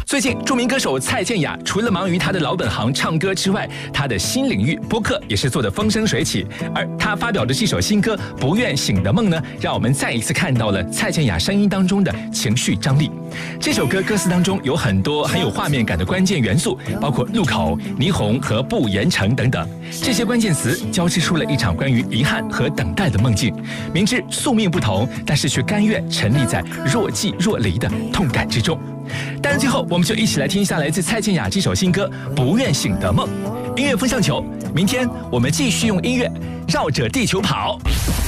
最近，著名歌手蔡健雅除了忙于她的老本行唱歌之外，她的新领域播客也是做得风生水起。而她发表的这首新歌《不愿醒的梦》呢，让我们再一次看到了蔡健雅声音当中的情绪张力。这首歌歌词当中有很多很有画面感的关键元素，包括路口、霓虹和不言成等等。这些关键词交织出了一场关于遗憾和等待的梦境。明知宿命不同，但是却甘愿沉溺在若即若离的痛感之中。当然，最后我们就一起来听一下来自蔡健雅这首新歌《不愿醒的梦》。音乐风向球，明天我们继续用音乐绕着地球跑。